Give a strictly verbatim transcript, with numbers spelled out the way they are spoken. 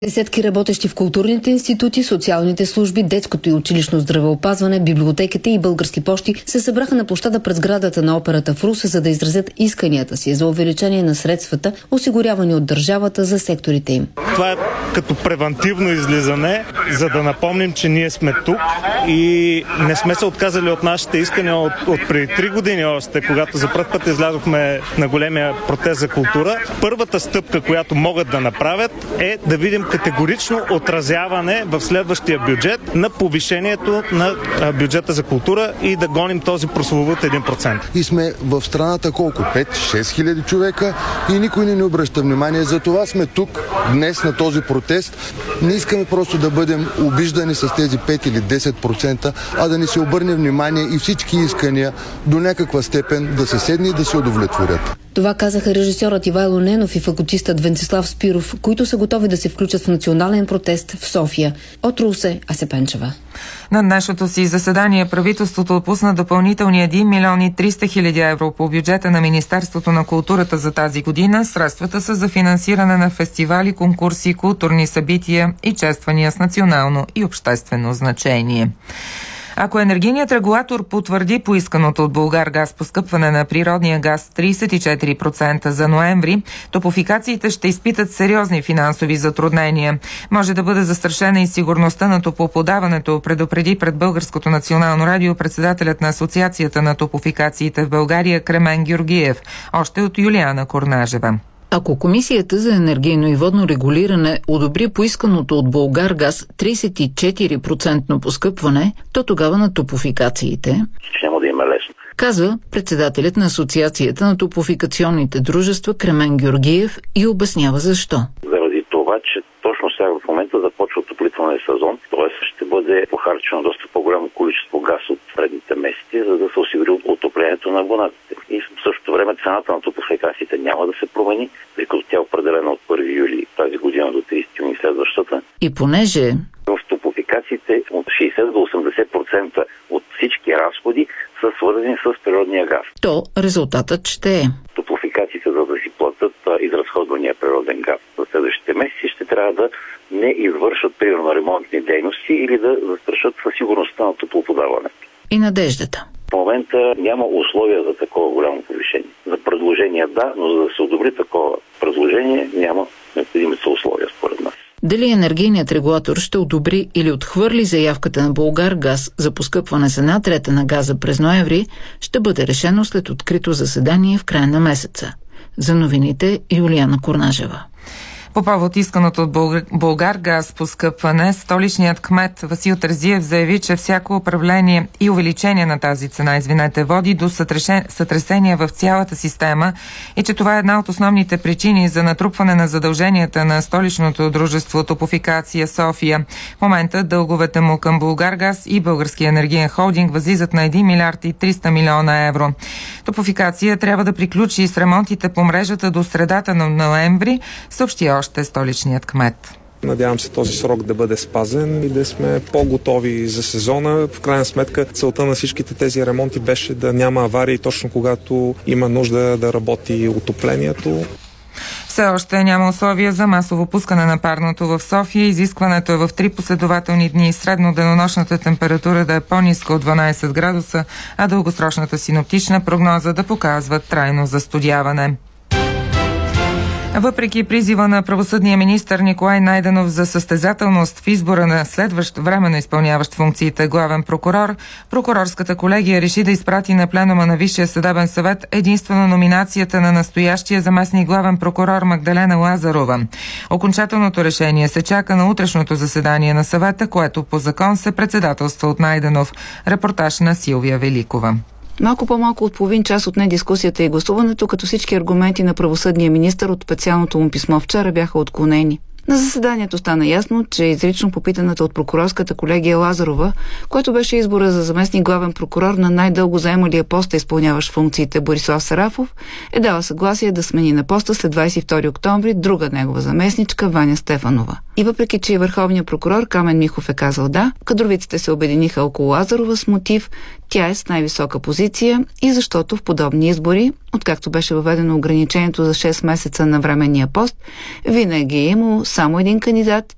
Десетки работещи в културните институти, социалните служби, детското и училищно здравеопазване, библиотеките и български пощи се събраха на площада пред сградата на операта в Русе, за да изразят исканията си за увеличение на средствата, осигурявани от държавата за секторите им. Това е като превантивно излизане, за да напомним, че ние сме тук и не сме се отказали от нашите искания от, от преди три години още, когато за първ път излязохме на големия протест за култура. Първата стъпка, която могат да направят, е да видим категорично отразяване в следващия бюджет на повишението на бюджета за култура и да гоним този прословут един процент. И сме в страната колко? пет-шест хиляди човека и никой не ни обръща внимание. За това сме тук днес на този протест. Не искаме просто да бъдем обиждани с тези пет или десет процента, а да ни се обърне внимание и всички искания до някаква степен да се седне и да се удовлетворят. Това казаха режисьорът Ивайло Ненов и факултистът Венцислав Спиров, които са готови да се включат в национален протест в София. От Русе, Ася Пенчева. На днешното си заседание правителството отпусна допълнителни един милион и триста хиляди евро по бюджета на Министерството на културата за тази година. Средствата са за финансиране на фестивали, конкурси, културни събития и чествания с национално и обществено значение. Ако енергийният регулатор потвърди поисканото от Булгаргаз поскъпване на природния газ тридесет и четири процента за ноември, топлофикациите ще изпитат сериозни финансови затруднения. Може да бъде застрашена и сигурността на топлоподаването, предупреди пред Българското национално радио председателят на Асоциацията на топлофикациите в България Кремен Георгиев, още от Юлиана Корнажева. Ако Комисията за енергийно и водно регулиране одобри поисканото от Булгаргаз тридесет и четири процента поскъпване, то тогава на топлофикациите няма да има лесно, казва председателят на Асоциацията на топлофикационните дружества Кремен Георгиев и обяснява защо. Заради това, че точно сега в момента започва отоплителния сезон, т.е. ще бъде похарчено доста по-голямо количество газ от предните месеци, за да се осигури отоплението на абонатите. И в същото време цената на топлофикациите няма да се промени, тъй като тя е определена от първи юли тази година до тридесети юни следващата. И понеже в топлофикациите от шейсет до осемдесет процента от всички разходи са свързани с природния газ, то резултатът ще е топлофикациите, за да си платят изразходвания природен газ за следващите месеци, ще трябва да не извършат примерно ремонтни дейности или да застрашат със сигурността на топлоподаването. И надеждата. В момента няма условия за такова голямо повишение. За предложение да, но за да се одобри такова предложение няма необходимите условия според нас. Дали енергийният регулатор ще одобри или отхвърли заявката на Булгаргаз за поскъпване с една трета на газа през ноември, ще бъде решено след открито заседание в края на месеца. За новините Юлиана Корнажева. По повод исканото от Булгаргаз поскъпване, столичният кмет Васил Терзиев заяви, че всяко управление и увеличение на тази цена, извинете, води до сътресения в цялата система и че това е една от основните причини за натрупване на задълженията на столичното дружество Топлофикация София. В момента дълговете му към Булгаргаз и Българския енергиен холдинг възлизат на един милиард и триста милиона евро. Топлофикация трябва да приключи с ремонтите по мрежата до средата на ноември, съобщи още столичният кмет. Надявам се този срок да бъде спазен и да сме по-готови за сезона. В крайна сметка целта на всичките тези ремонти беше да няма аварии точно когато има нужда да работи отоплението. Все още няма условия за масово пускане на парното в София. Изискването е в три последователни дни средно денонощната температура да е по-ниска от дванадесет градуса, а дългосрочната синоптична прогноза да показва трайно застудяване. Въпреки призива на правосъдния министър Николай Найденов за състезателност в избора на следващ временно изпълняващ функциите главен прокурор, прокурорската колегия реши да изпрати на пленума на Висшия съдебен съвет единствено номинацията на настоящия заместник главен прокурор Магдалена Лазарова. Окончателното решение се чака на утрешното заседание на съвета, което по закон се председателства от Найденов. Репортаж на Силвия Великова. Малко по-малко от половин час отне дискусията и гласуването, като всички аргументи на правосъдния министър от специалното му писмо вчера бяха отклонени. На заседанието стана ясно, че изрично попитаната от прокурорската колегия Лазарова, което беше избора за заместник главен прокурор на най-дълго заемалия поста, изпълняващ функциите Борислав Сарафов, е дала съгласие да смени на поста след двадесет и втори октомври друга негова заместничка Ваня Стефанова. И въпреки, че и върховният прокурор Камен Михов е казал да, кадровиците се обединиха около Лазарова с мотив тя е с най-висока позиция и защото в подобни избори, откакто беше въведено ограничението за шест месеца на временния пост, винаги е имало само един кандидат